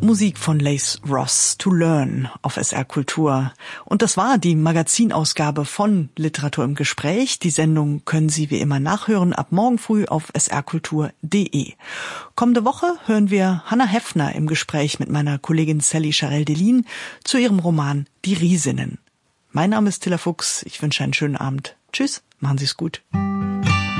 Musik von Lace Ross, To Learn auf SR Kultur. Und das war die Magazinausgabe von Literatur im Gespräch. Die Sendung können Sie wie immer nachhören ab morgen früh auf srkultur.de. Kommende Woche hören wir Hannah Heffner im Gespräch mit meiner Kollegin Sally Charell-Delin zu ihrem Roman Die Riesinnen. Mein Name ist Tilla Fuchs. Ich wünsche einen schönen Abend. Tschüss, machen Sie es gut.